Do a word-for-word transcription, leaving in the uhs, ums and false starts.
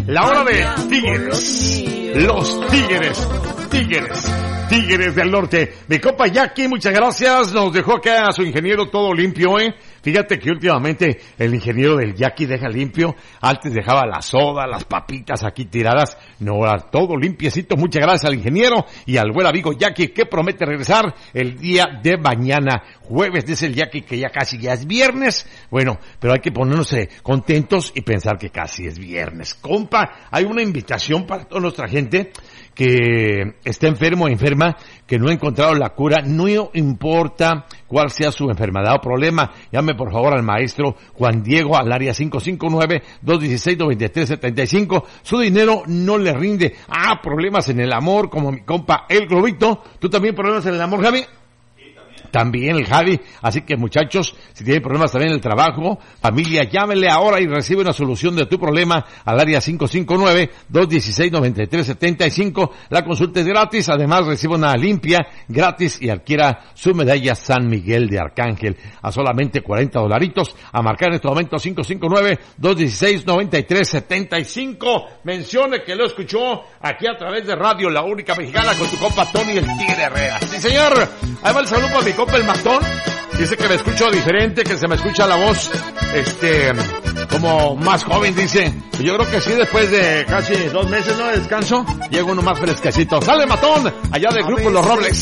La hora de Tigres. Los Tigres. Tigres. Tigres del Norte. Mi compa Jackie, muchas gracias. Nos dejó acá a su ingeniero todo limpio, ¿eh? Fíjate que últimamente el ingeniero del Jackie deja limpio. Antes dejaba la soda, las papitas aquí tiradas. No, ahora todo limpiecito. Muchas gracias al ingeniero y al buen amigo Jackie, que promete regresar el día de mañana. Jueves, dice el Jackie, que ya casi ya es viernes. Bueno, pero hay que ponernos eh, contentos y pensar que casi es viernes. Compa, hay una invitación para toda nuestra gente que está enfermo o enferma, que no ha encontrado la cura. No importa cuál sea su enfermedad o problema, llame por favor al maestro Juan Diego al área cinco cinco nueve, dos uno seis, nueve tres siete cinco. Su dinero no le rinde. Ah, problemas en el amor, como mi compa El Globito. ¿Tú también problemas en el amor, Javi? También el Javi, así que muchachos, si tienen problemas también en el trabajo, familia, llámenle ahora y recibe una solución de tu problema al área cinco cinco nueve, dos uno seis, nueve tres siete cinco. La consulta es gratis, además recibe una limpia gratis y adquiera su medalla San Miguel de Arcángel a solamente cuarenta dolaritos. A marcar en este momento cinco cinco nueve, dos uno seis, nueve tres siete cinco. Mencione que lo escuchó aquí a través de Radio La Única Mexicana con tu compa Tony el Tigre Herrera. Sí señor, ahí va el saludo para mi compa el Matón. Dice que me escucho diferente, que se me escucha la voz, este, como más joven, dice. Yo creo que sí, después de casi dos meses, ¿no?, de descanso, llega uno más fresquecito. ¡Sale, Matón! Allá del grupo Los Robles.